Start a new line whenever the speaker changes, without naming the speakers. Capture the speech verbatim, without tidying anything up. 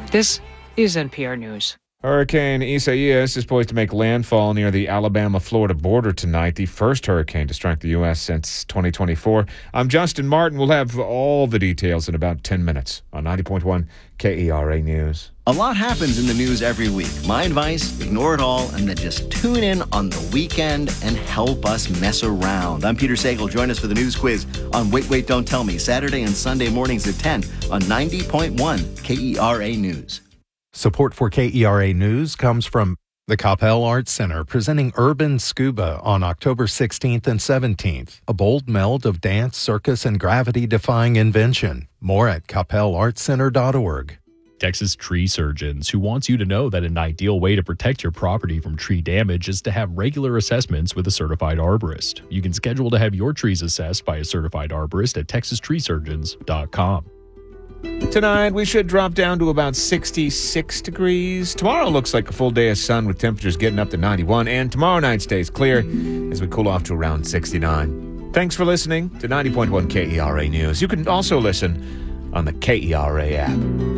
This is N P R News.
Hurricane Isaias is poised to make landfall near the Alabama-Florida border tonight, the first hurricane to strike the U S since twenty twenty-four. I'm Justin Martin. We'll have all the details in about ten minutes on ninety point one K E R A News.
A lot happens in the news every week. My advice, ignore it all and then just tune in on the weekend and help us mess around. I'm Peter Sagal. Join us for the news quiz on Wait, Wait, Don't Tell Me, Saturday and Sunday mornings at ten on ninety point one K E R A News.
Support for K E R A News comes from the Coppell Arts Center, presenting Urban Scuba on October sixteenth and seventeenth, a bold meld of dance, circus, and gravity-defying invention. More at coppell arts center dot org.
Texas Tree Surgeons, who wants you to know that an ideal way to protect your property from tree damage is to have regular assessments with a certified arborist. You can schedule to have your trees assessed by a certified arborist at texas tree surgeons dot com.
Tonight, we should drop down to about sixty-six degrees. Tomorrow looks like a full day of sun with temperatures getting up to ninety-one. And tomorrow night stays clear as we cool off to around sixty-nine. Thanks for listening to ninety point one K E R A News. You can also listen on the K E R A app.